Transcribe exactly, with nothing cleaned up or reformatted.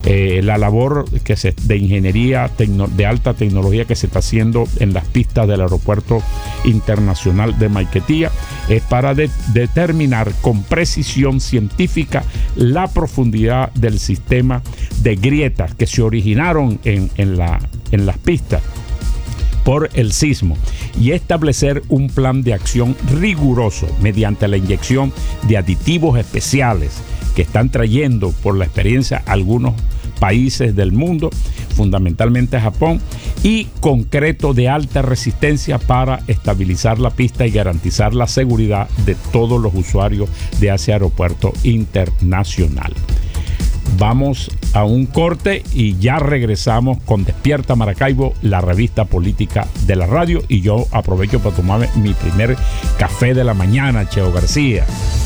eh, la labor que se, de ingeniería tecno, de alta tecnología que se está haciendo en las pistas del Aeropuerto Internacional de Maiquetía es para de, determinar con precisión científica la profundidad del sistema de grietas que se originaron en, en, la, en las pistas por el sismo y establecer un plan de acción riguroso mediante la inyección de aditivos especiales que están trayendo por la experiencia algunos países del mundo, fundamentalmente Japón, y concreto de alta resistencia para estabilizar la pista y garantizar la seguridad de todos los usuarios de ese aeropuerto internacional. Vamos a un corte y ya regresamos con Despierta Maracaibo, la revista política de la radio, y yo aprovecho para tomarme mi primer café de la mañana, Cheo García.